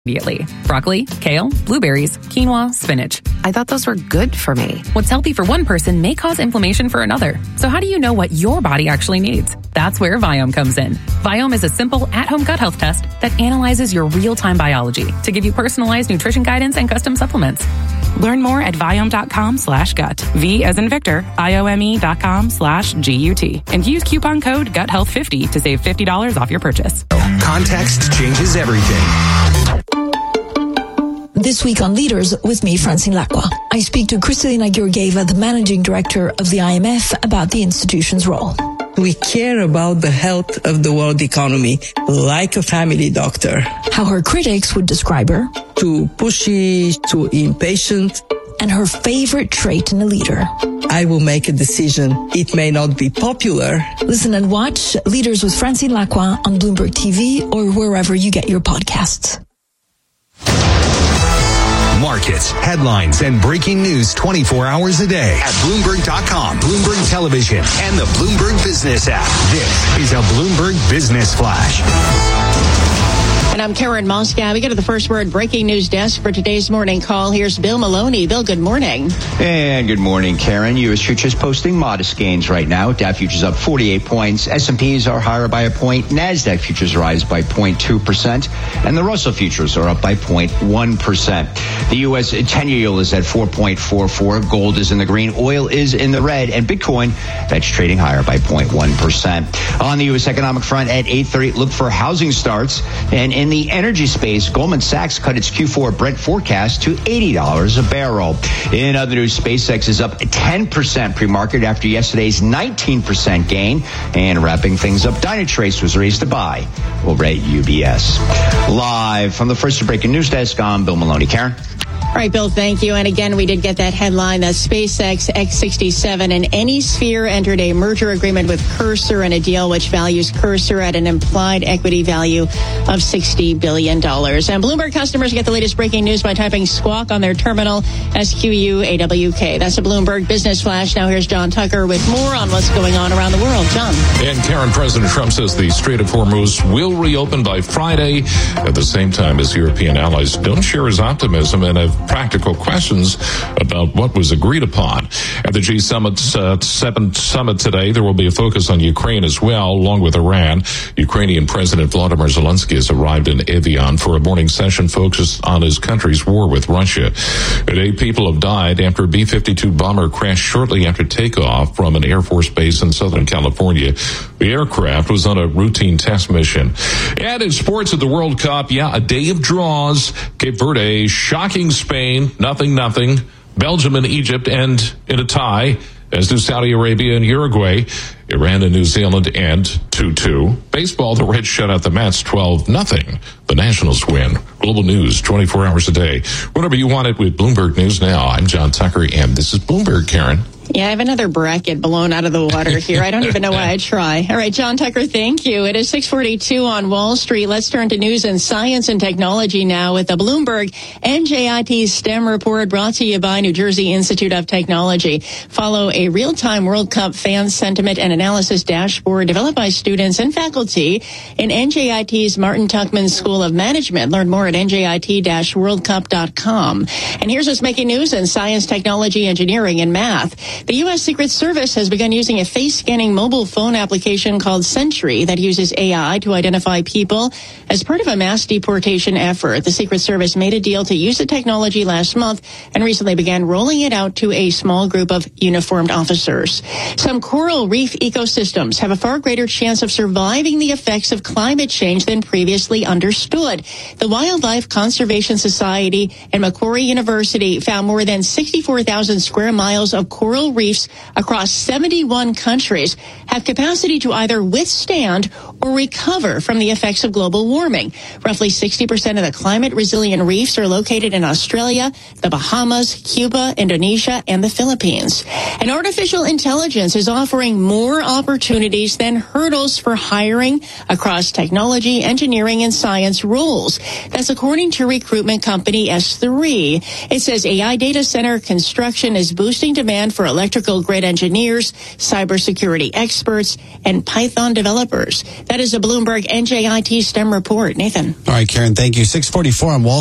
immediately. Broccoli, kale, blueberries, quinoa, spinach. I thought those were good for me. What's healthy for one person may cause inflammation for another. So how do you know what your body actually needs? That's where Viome comes in. Viome is a simple at-home gut health test that analyzes your real-time biology to give you personalized nutrition guidance and custom supplements. Learn more at Viome.com/gut. V as in Victor, IOME.com/GUT. And use coupon code GUTHEALTH50 to save $50 off your purchase. Context changes everything. This week on Leaders with me, Francine Lacqua. I speak to Kristalina Georgieva, the managing director of the IMF, about the institution's role. We care about the health of the world economy like a family doctor. How her critics would describe her. Too pushy, too impatient. And her favorite trait in a leader. I will make a decision. It may not be popular. Listen and watch Leaders with Francine Lacqua on Bloomberg TV or wherever you get your podcasts. Markets, headlines, and breaking news 24 hours a day at Bloomberg.com, Bloomberg Television, and the Bloomberg Business app. This is a Bloomberg Business Flash. And I'm Karen Moscow. We go to the First Word breaking news desk for today's morning call. Here's Bill Maloney. Bill, good morning. And good morning, Karen. U.S. futures posting modest gains right now. Dow futures up 48 points. S&Ps are higher by a point. NASDAQ futures rise by 0.2%. And the Russell futures are up by 0.1%. The U.S. 10-year yield is at 4.44. Gold is in the green. Oil is in the red. And Bitcoin, that's trading higher by 0.1%. On the U.S. economic front at 8:30, look for housing starts. And in the energy space, Goldman Sachs cut its Q4 Brent forecast to $80 a barrel. In other news, SpaceX is up 10% pre-market after yesterday's 19% gain. And wrapping things up, Dynatrace was raised to buy over at UBS. Live from the First Breaking News Desk, I'm Bill Maloney. Karen? All right, Bill, thank you. And again, we did get that headline that SpaceX X-67 and AnySphere entered a merger agreement with Cursor in a deal which values Cursor at an implied equity value of $60 billion. And Bloomberg customers get the latest breaking news by typing Squawk on their terminal, SQUAWK. That's a Bloomberg Business Flash. Now here's John Tucker with more on what's going on around the world. John. And Karen, President Trump says the Strait of Hormuz will reopen by Friday at the same time as European allies don't share his optimism and have practical questions about what was agreed upon. At the G7 summit today, there will be a focus on Ukraine as well, along with Iran. Ukrainian President Volodymyr Zelensky has arrived in Evian for a morning session focused on his country's war with Russia. 8 people have died after a B-52 bomber crashed shortly after takeoff from an Air Force base in Southern California. The aircraft was on a routine test mission. And in sports at the World Cup, a day of draws. Cape Verde shocking Spain, 0-0. Belgium and Egypt end in a tie, as do Saudi Arabia and Uruguay. Iran and New Zealand end 2-2. Baseball, the Reds shut out the Mets 12-0. The Nationals win. Global news 24 hours a day. Whenever you want it with Bloomberg News Now. I'm John Tucker, and this is Bloomberg, Karen. Yeah, I have another bracket blown out of the water here. I don't even know why I try. All right, John Tucker, thank you. It is 6:42 on Wall Street. Let's turn to news and science and technology now with the Bloomberg NJIT STEM report brought to you by New Jersey Institute of Technology. Follow a real-time World Cup fan sentiment and analysis dashboard developed by students and faculty in NJIT's Martin Tuckman School of Management. Learn more at njit-worldcup.com. And here's what's making news in science, technology, engineering, and math. The U.S. Secret Service has begun using a face-scanning mobile phone application called Sentry that uses AI to identify people as part of a mass deportation effort. The Secret Service made a deal to use the technology last month and recently began rolling it out to a small group of uniformed officers. Some coral reef ecosystems have a far greater chance of surviving the effects of climate change than previously understood. The Wildlife Conservation Society and Macquarie University found more than 64,000 square miles of coral reefs across 71 countries have capacity to either withstand or recover from the effects of global warming. Roughly 60% of the climate-resilient reefs are located in Australia, the Bahamas, Cuba, Indonesia, and the Philippines. And artificial intelligence is offering more opportunities than hurdles for hiring across technology, engineering, and science roles. That's according to recruitment company S3. It says AI data center construction is boosting demand for electrical grid engineers, cybersecurity experts, and Python developers. That is a Bloomberg NJIT STEM report. Nathan. All right, Karen, thank you. 6:44 on Wall